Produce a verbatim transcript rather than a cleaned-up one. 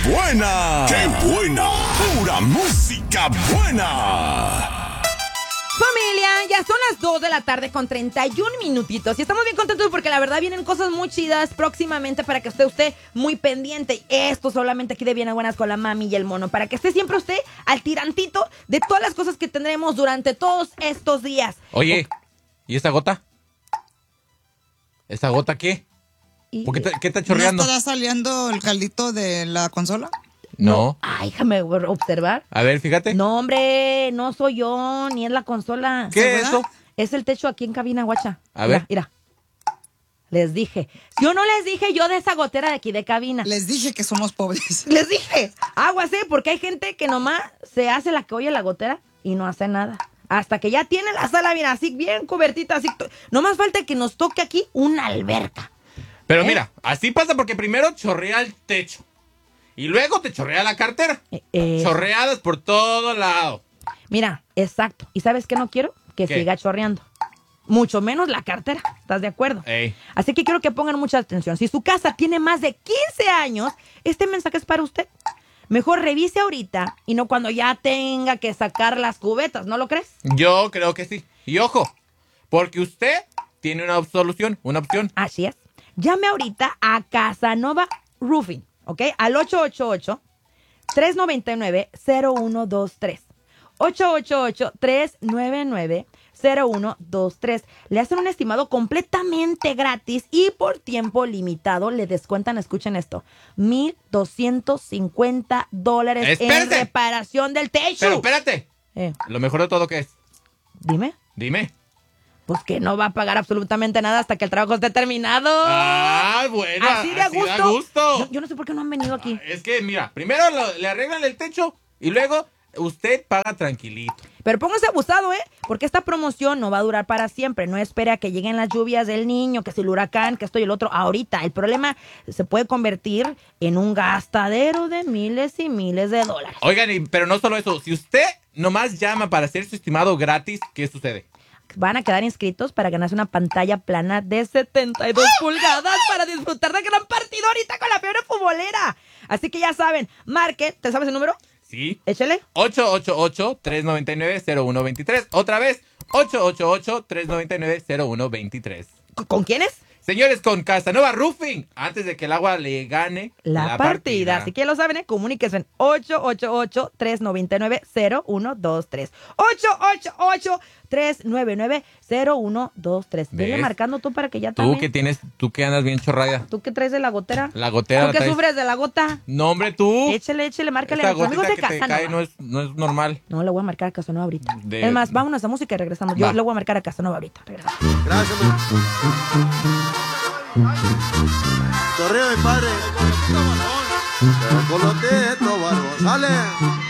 buena! ¡Qué buena! ¡Pura música buena! Familia, ya son las dos de la tarde con treinta y un minutitos y estamos bien contentos porque la verdad vienen cosas muy chidas próximamente para que esté usted muy pendiente. Y esto solamente aquí de Bien a Buenas con la mami y el mono, para que esté siempre usted al tirantito de todas las cosas que tendremos durante todos estos días. Oye, ¿y esta gota? ¿Esta gota qué? Y- ¿Por qué, te- qué está chorreando? ¿No estará saliendo el caldito de la consola? No. Ay, déjame observar. A ver, fíjate. No, hombre, no soy yo, ni es la consola. ¿Qué es eso? Es el techo aquí en cabina, guacha. A Mira, ver. Mira. Les dije. Yo no les dije yo de esa gotera de aquí de cabina. Les dije que somos pobres. Les dije. Aguas, ¿eh? Porque hay gente que nomás se hace la que oye la gotera y no hace nada. Hasta que ya tiene la sala, mira, así bien cubertita, así. Nomás falta que nos toque aquí una alberca. Pero ¿Eh? mira, así pasa porque primero chorrea el techo. Y luego te chorrea la cartera. Eh, eh, Chorreadas por todo lado. Mira, exacto. ¿Y sabes qué no quiero? Que ¿Qué? siga chorreando. Mucho menos la cartera. ¿Estás de acuerdo? Ey. Así que quiero que pongan mucha atención. Si su casa tiene más de quince años, este mensaje es para usted. Mejor revise ahorita y no cuando ya tenga que sacar las cubetas, ¿no lo crees? Yo creo que sí. Y ojo, porque usted tiene una solución, una opción. Así es. Llame ahorita a Casanova Roofing, ¿ok? Al ocho ocho ocho, tres nueve nueve, cero uno dos tres. ocho ocho ocho, tres nueve nueve, cero uno dos tres. Le hacen un estimado completamente gratis y por tiempo limitado le descuentan, escuchen esto, mil doscientos cincuenta dólares en ¡Espérate! reparación del techo. Pero espérate. Eh, Lo mejor de todo, ¿qué es? dime. Dime. Pues que no va a pagar absolutamente nada hasta que el trabajo esté terminado. Ah, bueno. Así de a gusto. da gusto. Yo, yo no sé por qué no han venido aquí. Es que, mira, primero lo- le arreglan el techo y luego usted paga tranquilito. Pero póngase abusado, ¿eh? Porque esta promoción no va a durar para siempre. No espere a que lleguen las lluvias del niño, que si el huracán, que esto y el otro. Ahorita el problema se puede convertir en un gastadero de miles y miles de dólares. Oigan, y- pero no solo eso. Si usted nomás llama para hacer su estimado gratis, ¿qué sucede? Van a quedar inscritos para ganarse una pantalla plana de setenta y dos pulgadas para disfrutar de gran partido ahorita con la fiebre futbolera. Así que ya saben, marque, ¿te sabes el número? Sí. Échale. ocho ocho ocho, tres nueve nueve, cero uno dos tres. Otra vez, ocho ocho ocho, tres nueve nueve, cero uno dos tres. ¿Con quién es? Señores, con Casanova Roofing, antes de que el agua le gane La, la, partida. Así que ya lo saben, ¿eh? Comuníquense en ocho ocho ocho, tres nueve nueve, cero uno dos tres. ocho ocho ocho, tres nueve nueve, cero uno dos tres. Vele ¿Ves? marcando tú para que ya Tú también. que tienes, tú que andas bien chorrada. ¿Tú qué traes de la gotera? La gotera ¿Tú la qué traes- sufres de la gota? No, hombre, tú. Échale, échale, márcale Esta a nuestros amigos gotita de que te Casanova. cae no es, no es normal. No, le voy a marcar a Casanova ahorita. De- Es más, vámonos a música y regresamos. Yo Va. le voy a marcar a Casanova ahorita. Regresamos. Gracias, man. Torreo de padre. Colotito, barbón. Sale.